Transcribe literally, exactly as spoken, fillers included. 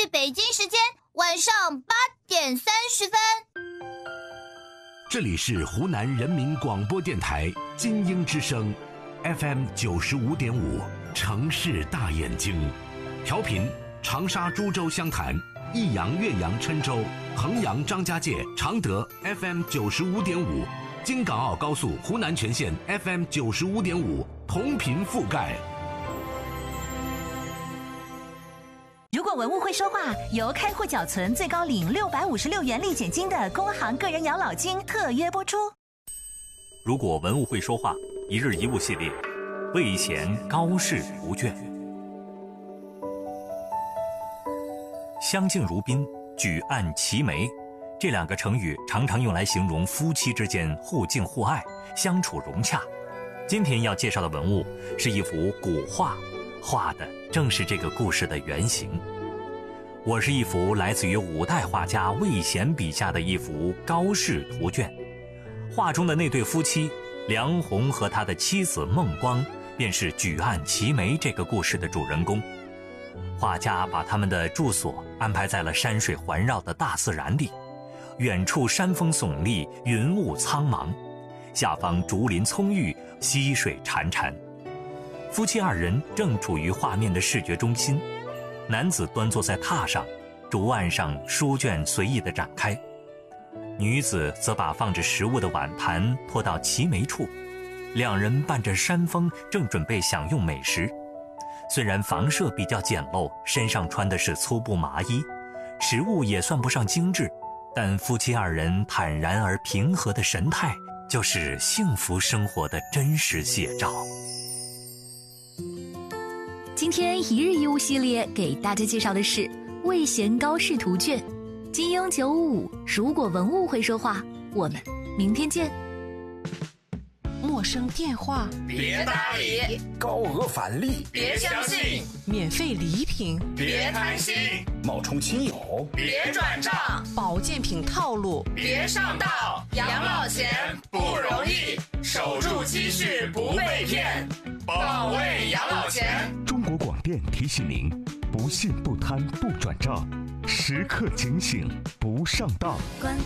是北京时间晚上八点三十分。 这里是湖南人民广播电台金鹰之声 F M 九十五点五，城市大眼睛，调频长沙、株洲、湘潭、益阳、岳阳、郴州、衡阳、张家界、常德 F M 九十五点五，京港澳高速湖南全线 F M 九十五点五，同频覆盖。 如果文物会说话，由开户缴存最高领六百五十六元立减金的工行个人养老金特约播出。 如果文物会说话，一日一物系列，魏贤高氏图卷。相敬如宾，举案齐眉，这两个成语常常用来形容夫妻之间互敬互爱，相处融洽。今天要介绍的文物是一幅古画，画的正是这个故事的原型。我是一幅来自于五代画家魏贤笔下的一幅高氏图卷，画中的那对夫妻梁鸿和他的妻子孟光，便是举案齐眉这个故事的主人公。画家把他们的住所安排在了山水环绕的大自然里，远处山峰耸立，云雾苍茫，下方竹林葱郁，溪水潺潺。夫妻二人正处于画面的视觉中心，男子端坐在榻上，竹案上书卷随意地展开，女子则把放着食物的碗盘拖到齐眉处，两人伴着山风正准备享用美食。虽然房舍比较简陋，身上穿的是粗布麻衣，食物也算不上精致，但夫妻二人坦然而平和的神态，就是幸福生活的真实写照。 今天一日一物系列给大家介绍的是魏贤高氏图卷，金鹰九五五。如果文物会说话，我们明天见。 陌生电话别搭理， 高额返利别相信， 免费礼品别贪心， 冒充亲友别转账， 保健品套路别上当。养老钱不容易，守住积蓄不被骗，保卫养老钱。 中国广电提醒您：不信不贪不转账，时刻警醒不上当。